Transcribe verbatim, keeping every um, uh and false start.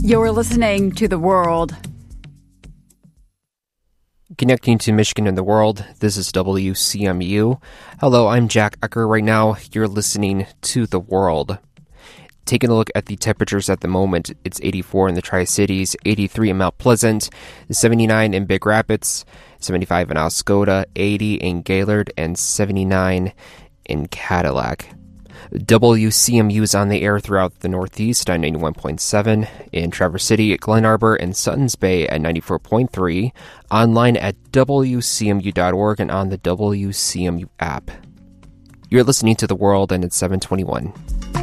You're listening to The World. Connecting to Michigan and the world, this is W C M U. Hello, I'm Jack Ecker. Right now, you're listening to The World. Taking a look at the temperatures at the moment, it's eighty-four in the Tri-Cities, eighty-three in Mount Pleasant, seventy-nine in Big Rapids, seventy-five in Oscoda, eighty in Gaylord, and seventy-nine in Cadillac. W C M U is on the air throughout the Northeast on ninety-one point seven, in Traverse City, Glen Arbor, and Suttons Bay at ninety-four point three, online at W C M U dot org and on the W C M U app. You're listening to The World, and it's seven twenty-one.